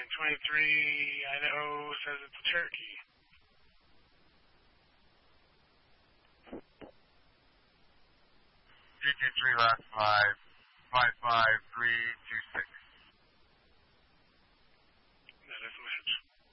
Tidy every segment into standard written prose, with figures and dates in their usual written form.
Idaho says it's a turkey. G23 last 55326. That is a match.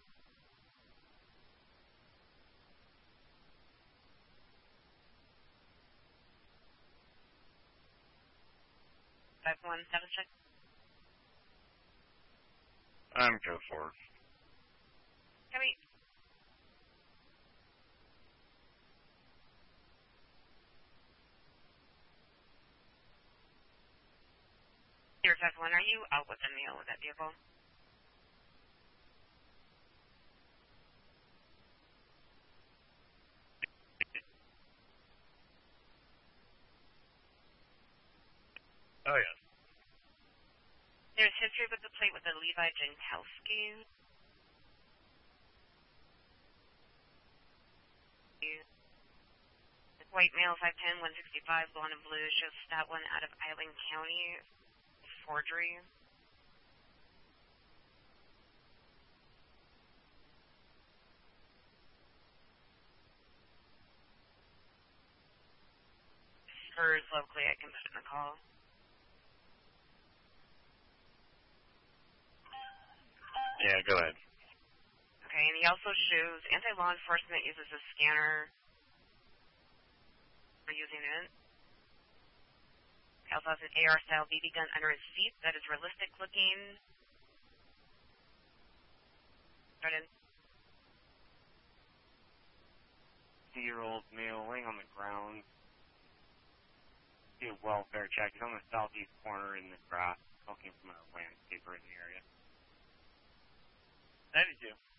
I'm go for it. Copy. Here, 5-1, are you out with the meal with that vehicle? Oh, yeah. There's history with the plate with the Levi Jankowski. White male, 5'10", 165, blonde and blue, shows that one out of Island County. Forgery. Spurs locally, I can put in the call. Yeah, go ahead. Okay, and he also shows anti-law enforcement uses a scanner for using it. He also has an AR-style BB gun under his seat that is realistic looking. Started. 2-year-old male laying on the ground. See a welfare check. He's on the southeast corner in the grass, talking from a landscaper in the area. 92.